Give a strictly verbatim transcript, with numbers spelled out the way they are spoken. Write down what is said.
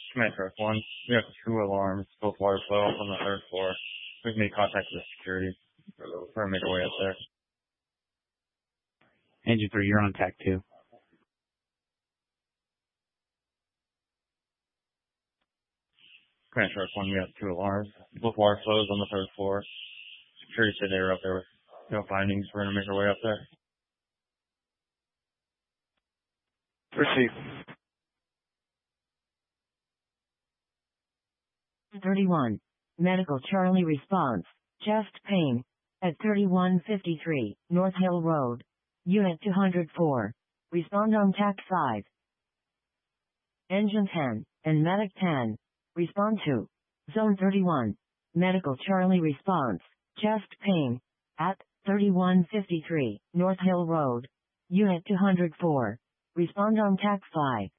Command Truck one. We have two alarms, both water flow up on the third floor. We've made contact with security. We're going to make our way up there. Engine three, you're on tack two. Command Truck one, we have two alarms, both water flows on the third floor. Security said they were up there with no findings. We're going to make our way up there. Proceed. thirty-one. Medical Charlie response. Chest pain. At thirty-one fifty-three, North Hill Road. Unit two oh four. Respond on tack five. Engine ten, and Medic ten. Respond to Zone thirty-one. Medical Charlie response. Chest pain. At thirty-one fifty-three, North Hill Road. Unit two oh four. Respond on tack five.